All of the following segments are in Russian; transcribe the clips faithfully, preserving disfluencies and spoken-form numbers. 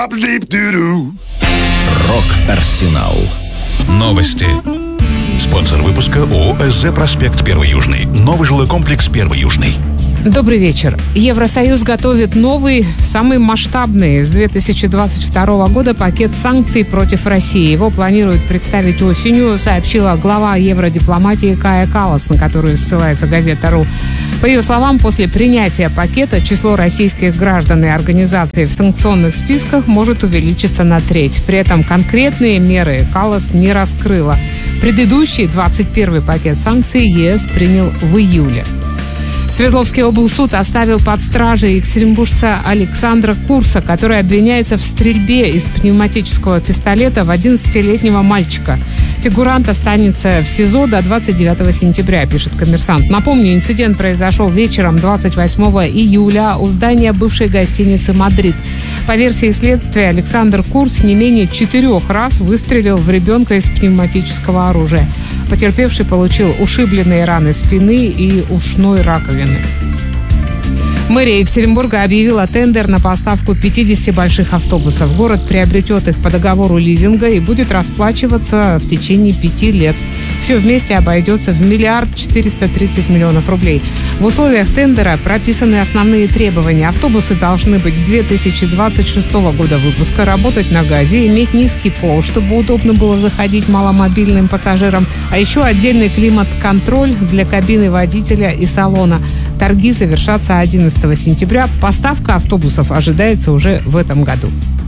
Рок-Арсенал. Новости. Спонсор выпуска ООО «СЗ Проспект Первый Южный». Новый жилой комплекс Первый Южный. Добрый вечер. Евросоюз готовит новый, самый масштабный с две тысячи двадцать второго года пакет санкций против России. Его планируют представить осенью, сообщила глава евродипломатии Кая Каллас, на которую ссылается газета.ру. По ее словам, после принятия пакета число российских граждан и организаций в санкционных списках может увеличиться на треть. При этом конкретные меры Каллас не раскрыла. Предыдущий двадцать первый пакет санкций ЕС принял в июле. Свердловский облсуд оставил под стражей екатеринбуржца Александра Курса, который обвиняется в стрельбе из пневматического пистолета в одиннадцатилетнего мальчика. Фигурант останется в СИЗО до двадцать девятого сентября, пишет «Коммерсант». Напомню, инцидент произошел вечером двадцать восьмого июля у здания бывшей гостиницы «Мадрид». По версии следствия, Александр Курс не менее четырех раз выстрелил в ребенка из пневматического оружия. Потерпевший получил ушибленные раны спины и ушной раковины. Мэрия Екатеринбурга объявила тендер на поставку пятидесяти больших автобусов. Город приобретет их по договору лизинга и будет расплачиваться в течение пяти лет. Все вместе обойдется в миллиард четыреста тридцать миллионов рублей. В условиях тендера прописаны основные требования. Автобусы должны быть две тысячи двадцать шестого года выпуска, работать на газе, иметь низкий пол, чтобы удобно было заходить маломобильным пассажирам, а еще отдельный климат-контроль для кабины водителя и салона. Торги завершатся одиннадцатого сентября. Поставка автобусов ожидается уже в этом году.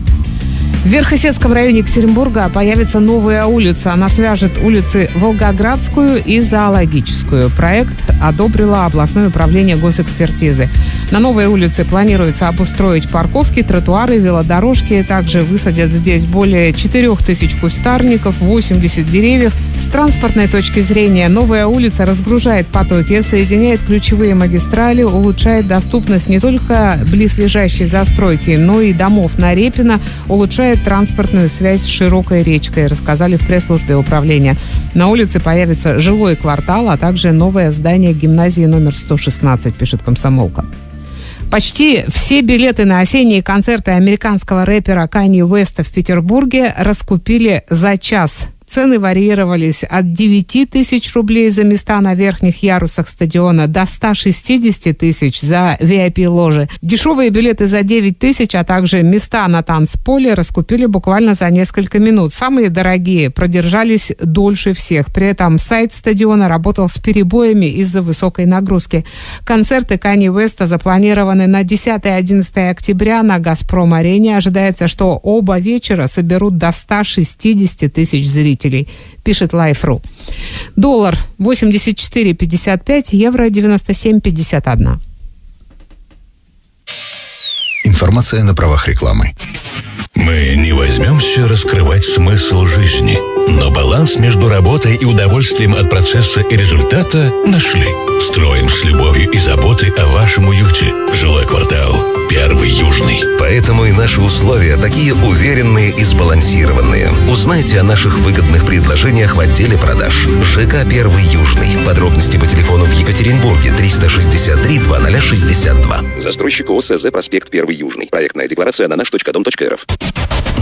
В Верхесецком районе Екатеринбурга появится новая улица. Она свяжет улицы Волгоградскую и Зоологическую. Проект одобрило областное управление госэкспертизы. На новой улице планируется обустроить парковки, тротуары, велодорожки. Также высадят здесь более четырех тысяч кустарников, восемьдесят деревьев. С транспортной точки зрения новая улица разгружает потоки, соединяет ключевые магистрали, улучшает доступность не только близлежащей застройки, но и домов на Репино, улучшает транспортную связь с широкой речкой, рассказали в пресс-службе управления. На улице появится жилой квартал, а также новое здание гимназии номер сто шестнадцать, пишет «Комсомолка». Почти все билеты на осенние концерты американского рэпера Канье Уэста в Петербурге раскупили за час. Цены варьировались от девяти тысяч рублей за места на верхних ярусах стадиона до ста шестидесяти тысяч за ви ай пи-ложи. Дешевые билеты за девять тысяч, а также места на танцполе раскупили буквально за несколько минут. Самые дорогие продержались дольше всех. При этом сайт стадиона работал с перебоями из-за высокой нагрузки. Концерты Канье Уэста запланированы на десятое-одиннадцатое октября на «Газпром-арене». Ожидается, что оба вечера соберут до ста шестидесяти тысяч зрителей, пишет Life.ru. Доллар восемьдесят четыре пятьдесят пять, евро девяносто семь пятьдесят один. Информация на правах рекламы. Мы не возьмемся раскрывать смысл жизни, но баланс между работой и удовольствием от процесса и результата нашли. Строим с любовью и заботой о вашем уюте. Жилой квартал Первый Южный. Поэтому и наши условия такие уверенные и сбалансированные. Узнайте о наших выгодных предложениях в отделе продаж. ЖК Первый Южный. Подробности по телефону в Екатеринбурге триста шестьдесят три двадцать шестьдесят два. Застройщик ООО «СЗ Проспект Первый Южный». Проектная декларация на наш точка дом точка эр эф.